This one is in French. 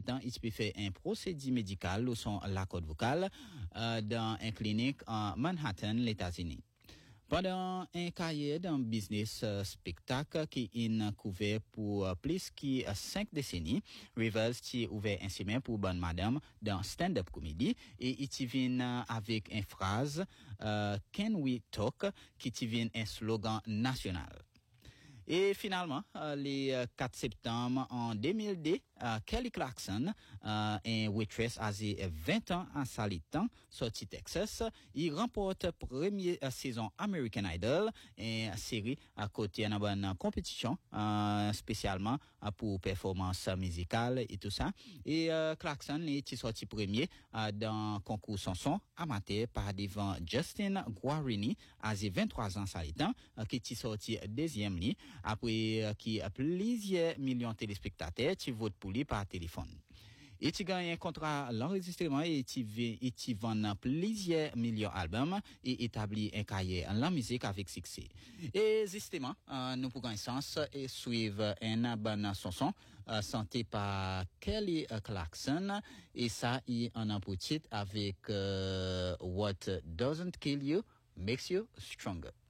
temps, il peut faire un procédé médical ou son l'accord vocal dans une clinique en Manhattan, les États-Unis. Pendant un cahier d'un business spectacle qui est couvert pour plus que 5 décennies, Rivers a ouvert un semaine pour bonne madame dans stand-up comedy et il vient avec une phrase Can we talk qui vient un slogan national. Et finalement, le 4 septembre en 2002, Kelly Clarkson, une waitress âgée 20 ans en Salitan, sorti Texas, il remporte première saison American Idol, une série à côté d'une bonne compétition, spécialement pour performance musicale et tout ça. Et Clarkson est sorti premier dans concours chanson amateur par devant Justin Guarini, âgé 23 ans Salitan, qui est sorti deuxième ligne après qui a plusieurs millions de téléspectateurs qui votent pour lui par téléphone. Et tu gagnes un contrat l'enregistrement et tu vends plusieurs millions d'albums et établit un cahier en la musique avec succès. Et justement, nous pouvons un sens et suivre une bonne chanson chantée par Kelly Clarkson et ça il en a petit avec What Doesn't Kill You Makes You Stronger.